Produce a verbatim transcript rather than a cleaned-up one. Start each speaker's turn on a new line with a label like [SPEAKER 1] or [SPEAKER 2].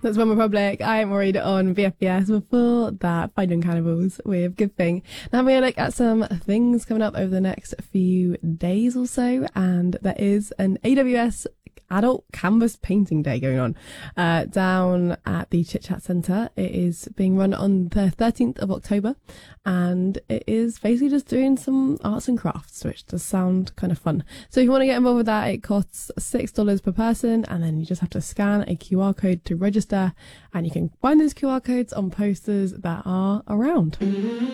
[SPEAKER 1] That's One Republic. I am worried on V F B S. Before that, Finding Cannibals with Good Thing. Now having a look at some things coming up over the next few days or so, and there is an A W S Adult Canvas Painting Day going on uh, down at the Chit Chat Centre. It is being run on the thirteenth of October, and it is basically just doing some arts and crafts, which does sound kind of fun. So if you want to get involved with that, it costs six dollars per person, and then you just have to scan a Q R code to register, and you can find those Q R codes on posters that are around.